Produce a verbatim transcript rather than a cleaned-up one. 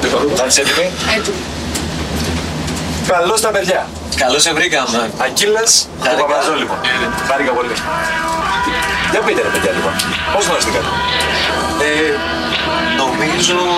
Θα είσαι έτοιμοι? Έτοιμη. Καλώς τα παιδιά. Καλώς σε βρήκαμε. Ακύλας από Παπαζό λοιπόν. Χάρηκα πολύ. Για πείτε ρε παιδιά λοιπόν. Πώς γνωριστήκατε? Ε, νομίζω